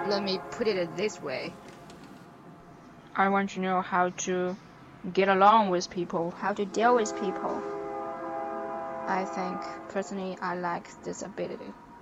let me put it this way. I want to know how to get along with people, how to deal with people. I think personally I like this ability.